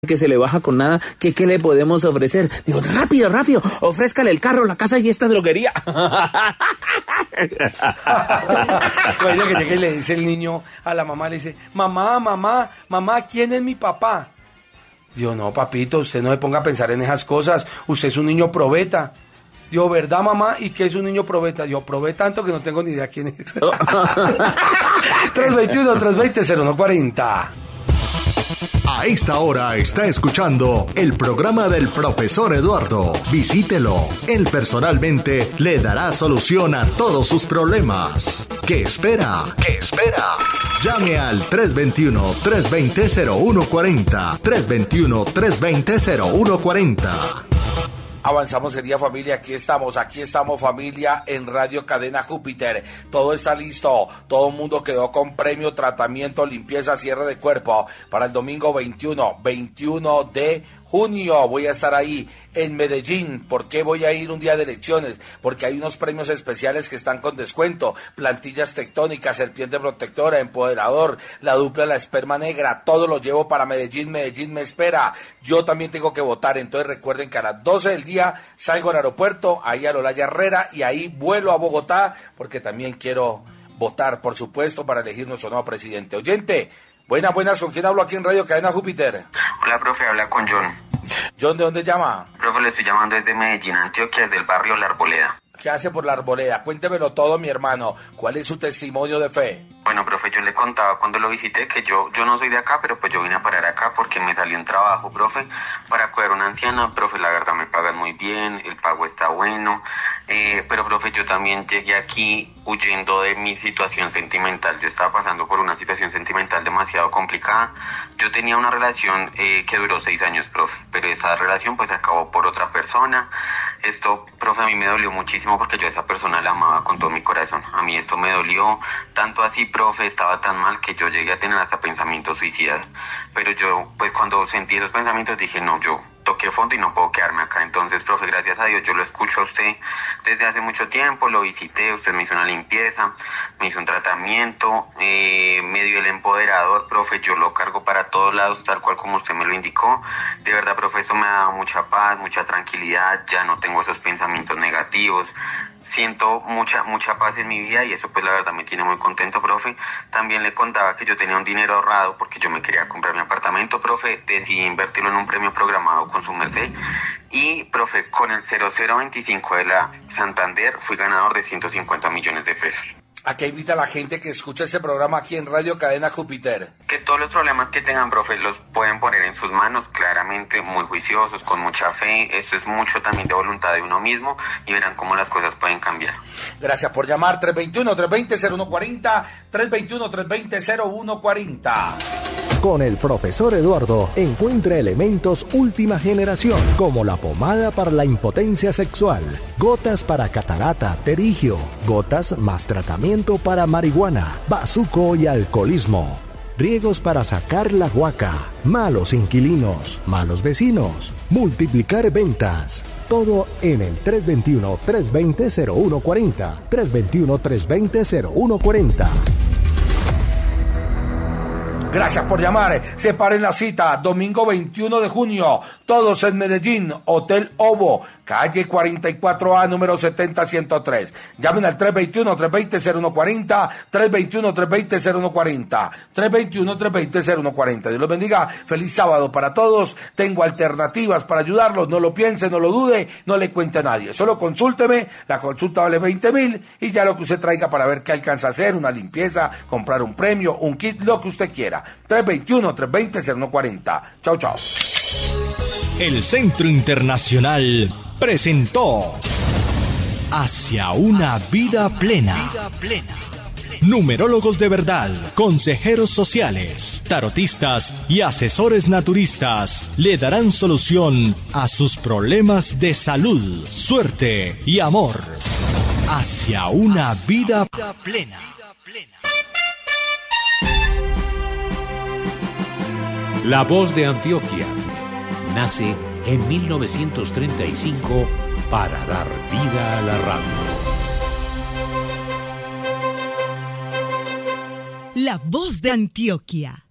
que se le baja con nada, ¿qué le podemos ofrecer? Digo, rápido, ofrézcale el carro, la casa y esta droguería. Oye, que llega y le dice el niño a la mamá, le dice, mamá, ¿quién es mi papá? Digo, no, papito, usted no se ponga a pensar en esas cosas, usted es un niño probeta. Digo, ¿verdad, mamá? ¿Y qué es un niño probeta? Yo probé tanto que no tengo ni idea quién es. 321-320-0140. A esta hora está escuchando el programa del Profesor Eduardo. Visítelo. Él personalmente le dará solución a todos sus problemas. ¿Qué espera? Llame al 321-320-0140. 321-320-0140. Avanzamos, querida familia, aquí estamos familia en Radio Cadena Júpiter, todo está listo, todo el mundo quedó con premio, tratamiento, limpieza, cierre de cuerpo, para el domingo 21 de junio, voy a estar ahí en Medellín. ¿Por qué voy a ir un día de elecciones? Porque hay unos premios especiales que están con descuento, plantillas tectónicas, serpiente protectora, empoderador, la dupla, la esperma negra, todo lo llevo para Medellín me espera, yo también tengo que votar, entonces recuerden que a las 12 del día salgo al aeropuerto, ahí a Olaya Herrera, y ahí vuelo a Bogotá, porque también quiero votar, por supuesto, para elegir nuestro nuevo presidente. Oyente, buenas, ¿con quién hablo aquí en Radio Cadena Júpiter? Hola, profe, habla con John. John, ¿de dónde llama? Profe, le estoy llamando desde Medellín, Antioquia, desde el barrio La Arboleda. ¿Qué hace por La Arboleda? Cuéntemelo todo, mi hermano. ¿Cuál es su testimonio de fe? Bueno, profe, yo le contaba cuando lo visité que yo no soy de acá, pero pues yo vine a parar acá porque me salió un trabajo, profe, para cuidar a una anciana. Profe, la verdad me pagan muy bien, el pago está bueno, pero profe, yo también llegué aquí huyendo de mi situación sentimental. Yo estaba pasando por una situación sentimental demasiado complicada. Yo tenía una relación que duró 6 años, profe, pero esa relación pues acabó por otra persona. Esto, profe, a mí me dolió muchísimo porque yo a esa persona la amaba con todo mi corazón. A mí esto me dolió, tanto así, profe, estaba tan mal que yo llegué a tener hasta pensamientos suicidas. Pero yo, pues cuando sentí esos pensamientos dije, no, yo toqué fondo y no puedo quedarme acá. Entonces, profe, gracias a Dios, yo lo escucho a usted desde hace mucho tiempo, lo visité, usted me hizo una limpieza, me hizo un tratamiento, me dio el empoderador, profe, yo lo cargo para todos lados, tal cual como usted me lo indicó. De verdad, profe, eso me ha dado mucha paz, mucha tranquilidad, ya no tengo esos pensamientos negativos. Siento mucha paz en mi vida y eso pues la verdad me tiene muy contento, profe. También le contaba que yo tenía un dinero ahorrado porque yo me quería comprar mi apartamento, profe. Decidí invertirlo en un premio programado con su merced. Y, profe, con el 0025 de la Santander fui ganador de 150 millones de pesos. ¿A qué invita a la gente que escucha este programa aquí en Radio Cadena Júpiter? Que todos los problemas que tengan, profe, los pueden poner en sus manos, claramente, muy juiciosos, con mucha fe. Esto es mucho también de voluntad de uno mismo y verán cómo las cosas pueden cambiar. Gracias por llamar. 321-320-0140, 321-320-0140. Con el Profesor Eduardo encuentra elementos última generación, como la pomada para la impotencia sexual, gotas para catarata, terigio, gotas más tratamiento para marihuana, bazuco y alcoholismo, riegos para sacar la guaca, malos inquilinos, malos vecinos, multiplicar ventas. Todo en el 321-320-0140, 321-320-0140. Gracias por llamar. Separen la cita. Domingo 21 de junio. Todos en Medellín. Hotel Ovo. Calle 44A, número 70103. Llamen al 321-320-0140. 321-320-0140. 321-320-0140. Dios los bendiga. Feliz sábado para todos. Tengo alternativas para ayudarlos. No lo piense, no lo dude, no le cuente a nadie. Solo consúlteme. La consulta vale 20,000 y ya lo que usted traiga para ver qué alcanza a hacer. Una limpieza, comprar un premio, un kit, lo que usted quiera. 321-320-0140. Chao, chao. El Centro Internacional presentó Hacia una vida plena. Numerólogos de verdad, consejeros sociales, tarotistas y asesores naturistas le darán solución a sus problemas de salud, suerte y amor. Hacia una vida plena. La Voz de Antioquia nace en 1935 para dar vida a la radio. La Voz de Antioquia.